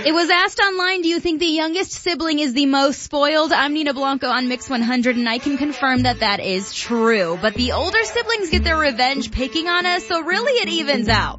It was asked online, do you think the youngest sibling is the most spoiled? I'm Nina Blanco on Mix 100, and I can confirm that that is true. But the older siblings get their revenge picking on us, so really it evens out.